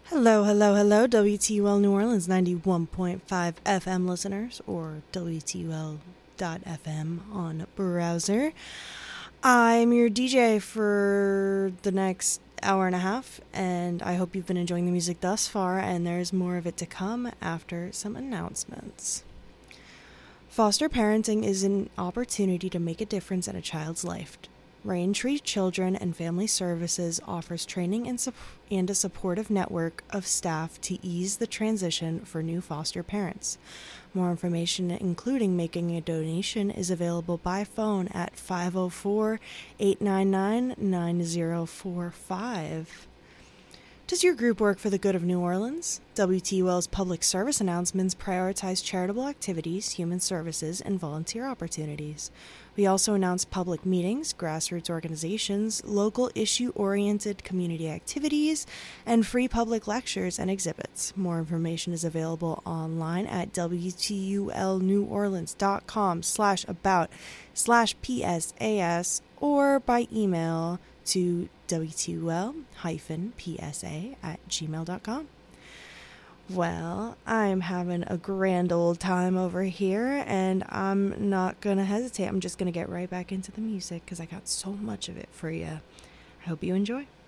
Hello, hello, hello, WTUL New Orleans 91.5 FM listeners, or WTUL.FM on browser. I'm your DJ for the next hour and a half, and I hope you've been enjoying the music thus far, and there's more of it to come after some announcements. Foster parenting is an opportunity to make a difference in a child's life. Raintree Children and Family Services offers training and a supportive network of staff to ease the transition for new foster parents. More information, including making a donation, is available by phone at 504-899-9045. Does your group work for the good of New Orleans? WTUL's public service announcements prioritize charitable activities, human services, and volunteer opportunities. We also announce public meetings, grassroots organizations, local issue-oriented community activities, and free public lectures and exhibits. More information is available online at WTULneworleans.com/about/PSAS or by email to WTUL-PSA@gmail.com. Well, I'm having a grand old time over here, and I'm not going to hesitate. I'm just going to get right back into the music because I got so much of it for you. I hope you enjoy.